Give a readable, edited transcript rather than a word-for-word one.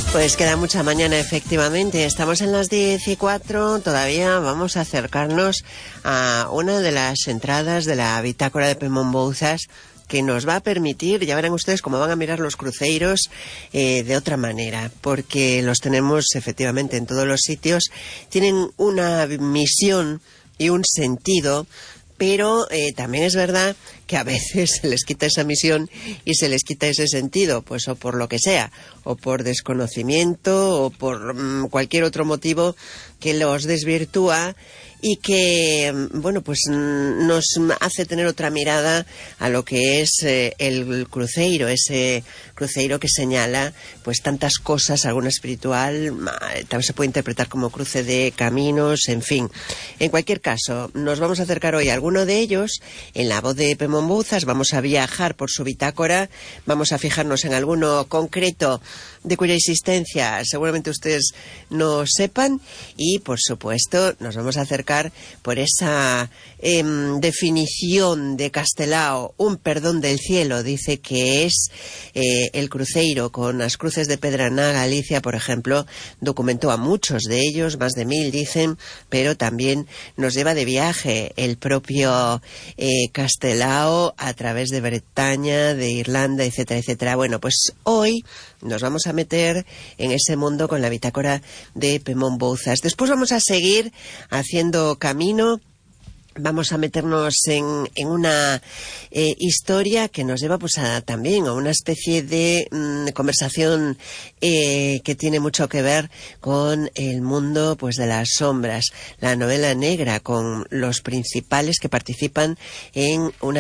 Pues queda mucha mañana, efectivamente. Estamos en las 10:04. Todavía vamos a acercarnos a una de las entradas de la bitácora de Pemón Bouzas, que nos va a permitir, ya verán ustedes cómo van a mirar los cruceiros de otra manera, porque los tenemos efectivamente en todos los sitios. Tienen una misión y un sentido, pero también es verdad que a veces se les quita esa misión y se les quita ese sentido, pues o por lo que sea, o por desconocimiento, o por cualquier otro motivo que los desvirtúa y que, bueno, pues nos hace tener otra mirada a lo que es el cruceiro, ese cruceiro que señala pues tantas cosas, alguna espiritual, también se puede interpretar como cruce de caminos, en fin. En cualquier caso, nos vamos a acercar hoy a alguno de ellos en la voz de Pemón Bouzas. Vamos a viajar por su bitácora, vamos a fijarnos en alguno concreto de cuya existencia seguramente ustedes no sepan y, por supuesto, nos vamos a acercar por esa definición de Castelao, un perdón del cielo, dice que es el cruceiro con las cruces de Pedra na Galicia, por ejemplo. Documentó a muchos de ellos, más de 1000 dicen, pero también nos lleva de viaje el propio Castelao a través de Bretaña, de Irlanda, etcétera, etcétera. Bueno, pues hoy nos vamos a meter en ese mundo con la bitácora de Pemón Bouzas. Después vamos a seguir haciendo camino. Vamos a meternos en una historia que nos lleva pues también a una especie de conversación que tiene mucho que ver con el mundo pues de las sombras, la novela negra, con los principales que participan en una